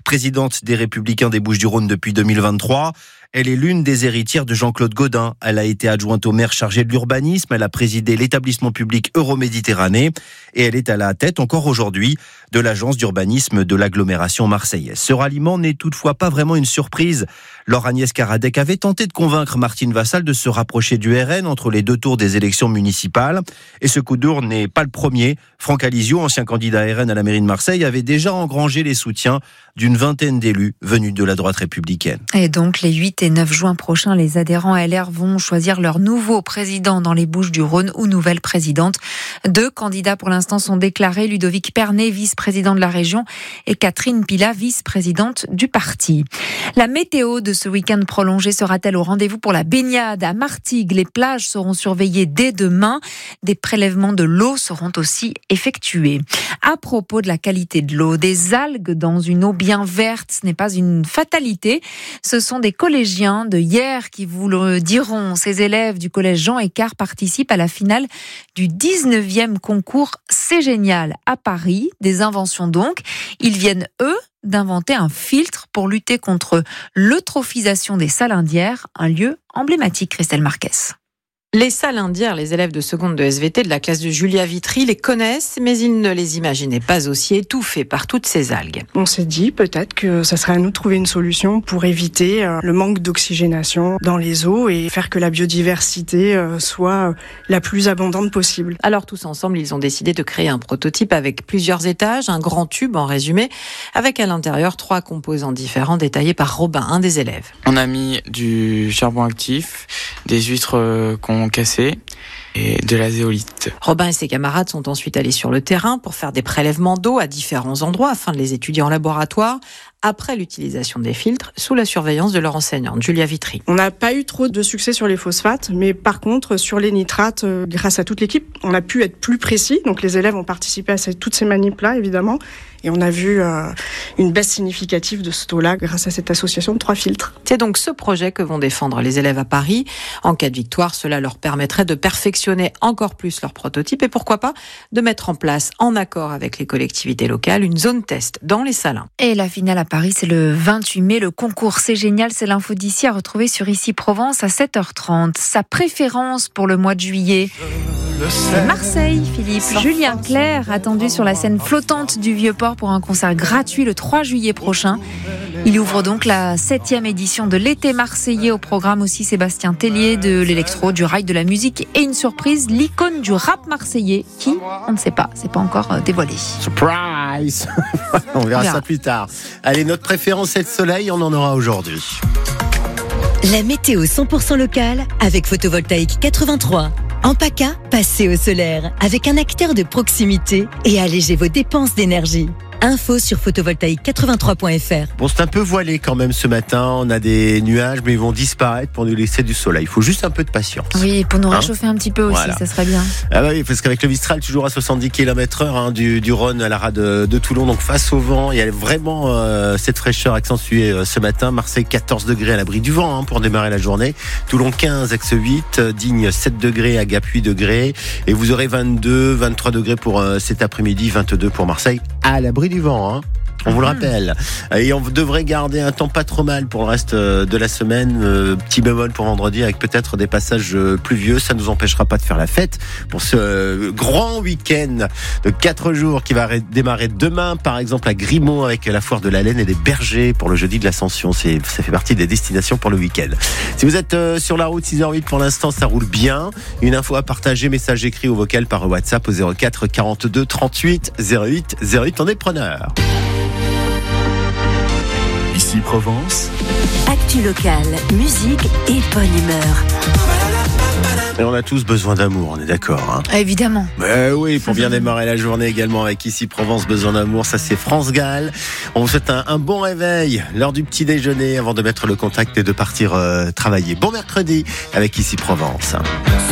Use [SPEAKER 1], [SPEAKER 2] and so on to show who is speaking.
[SPEAKER 1] Présidente des Républicains des Bouches-du-Rhône depuis 2023, elle est l'une des héritières de Jean-Claude Gaudin. Elle a été adjointe au maire chargé de l'urbanisme, elle a présidé l'établissement public Euroméditerranée et elle est à la tête encore aujourd'hui de l'agence d'urbanisme de l'agglomération marseillaise. Ce ralliement n'est toutefois pas vraiment une surprise. Laure Agnès Karadec avait tenté de convaincre Martine Vassal de se rapprocher du RN entre les deux tours des élections municipales. Et ce coup dur n'est pas le premier. Franck Alizio, ancien candidat RN à la mairie de Marseille, avait déjà engrangé les soutiens d'une vingtaine d'élus venus de la droite républicaine.
[SPEAKER 2] Et donc, les 8 et 9 juin prochains, les adhérents LR vont choisir leur nouveau président dans les Bouches-du-Rhône ou nouvelle présidente. 2 candidats pour l'instant sont déclarés. Ludovic Pernet, vice-président de la région, et Catherine Pila, vice-présidente du parti. La météo de ce week-end prolongé sera-t-elle au rendez-vous pour la baignade à Martigues? Les plages seront surveillées dès demain. Des prélèvements de l'eau seront aussi effectués. À propos de la qualité de l'eau, des algues dans une eau bien verte, ce n'est pas une fatalité. Ce sont des collégiens de hier qui vous le diront. Ces élèves du collège Jean Écart participent à la finale du 19e concours C'est Génial à Paris. Des inventions donc. Ils viennent, eux, d'inventer un filtre pour lutter contre l'eutrophisation des salindières, un lieu emblématique, Christelle Marquez.
[SPEAKER 3] Les salindières, les élèves de seconde de SVT de la classe de Julia Vitry les connaissent, mais ils ne les imaginaient pas aussi étouffés par toutes ces algues.
[SPEAKER 4] On s'est dit peut-être que ça serait à nous de trouver une solution pour éviter le manque d'oxygénation dans les eaux et faire que la biodiversité soit la plus abondante possible.
[SPEAKER 3] Alors tous ensemble, ils ont décidé de créer un prototype avec plusieurs étages, un grand tube en résumé, avec à l'intérieur 3 composants différents détaillés par Robin, un des élèves.
[SPEAKER 5] On a mis du charbon actif, des huîtres qu'on cassé et de la zéolite.
[SPEAKER 3] Robin et ses camarades sont ensuite allés sur le terrain pour faire des prélèvements d'eau à différents endroits afin de les étudier en laboratoire après l'utilisation des filtres sous la surveillance de leur enseignante, Julia Vitry.
[SPEAKER 4] On n'a pas eu trop de succès sur les phosphates, mais par contre sur les nitrates, grâce à toute l'équipe, on a pu être plus précis. Donc les élèves ont participé à toutes ces manips-là, évidemment, et on a vu une baisse significative de ce taux-là grâce à cette association de 3 filtres.
[SPEAKER 3] C'est donc ce projet que vont défendre les élèves à Paris. En cas de victoire, cela leur permettrait de perfectionner encore plus leur prototype et pourquoi pas de mettre en place, en accord avec les collectivités locales, une zone test dans les salins.
[SPEAKER 2] Et la finale à Paris, c'est le 28 mai. Le concours C'est Génial, c'est l'info d'ici à retrouver sur Ici Provence à 7h30. Sa préférence pour le mois de juillet, c'est Marseille, Philippe. Julien Clerc, attendu sur la scène flottante du Vieux-Port pour un concert gratuit le 3 juillet prochain. Il ouvre donc la 7e édition de l'été marseillais. Au programme aussi Sébastien Tellier, de l'électro, du rail, de la musique et une surprise, l'icône du rap marseillais qui, on ne sait pas, c'est pas encore dévoilé.
[SPEAKER 1] Surprise. On verra ça plus tard. Allez, notre préférence c'est le soleil, on en aura aujourd'hui.
[SPEAKER 6] La météo 100% locale avec Photovoltaïque 83. En PACA, passez au solaire avec un acteur de proximité et allégez vos dépenses d'énergie. Info sur photovoltaïque83.fr.
[SPEAKER 1] Bon, c'est un peu voilé quand même ce matin. On a des nuages, mais ils vont disparaître pour nous laisser du soleil. Il faut juste un peu de patience.
[SPEAKER 2] Oui, pour nous réchauffer un petit peu aussi, voilà. Ça serait bien.
[SPEAKER 1] Ah bah oui, parce qu'avec le Mistral, toujours à 70 km/h du Rhône à la rade de Toulon, donc face au vent, il y a vraiment cette fraîcheur accentuée ce matin. Marseille 14 degrés à l'abri du vent pour démarrer la journée. Toulon 15, Aix 8, Digne 7 degrés, à Gap 8 degrés. Et vous aurez 22, 23 degrés pour cet après-midi, 22 pour Marseille à l'abri du vent, on vous le rappelle. Et on devrait garder un temps pas trop mal pour le reste de la semaine. Petit bémol pour vendredi avec peut-être des passages pluvieux. Ça ne nous empêchera pas de faire la fête pour ce grand week-end de 4 jours qui va démarrer demain, par exemple à Grimaud avec la foire de la laine et des bergers pour le jeudi de l'Ascension. Ça fait partie des destinations pour le week-end. Si vous êtes sur la route 6h08 pour l'instant, ça roule bien. Une info à partager, message écrit ou vocal par WhatsApp au 04 42 38 08 08. On est preneur.
[SPEAKER 7] Ici Provence.
[SPEAKER 6] Actu locale, musique et bonne humeur.
[SPEAKER 1] Et on a tous besoin d'amour, on est d'accord
[SPEAKER 2] Évidemment.
[SPEAKER 1] Oui, pour bien démarrer la journée également avec Ici Provence, besoin d'amour, ça c'est France Gall. On vous souhaite un bon réveil lors du petit déjeuner avant de mettre le contact et de partir travailler. Bon mercredi avec Ici Provence.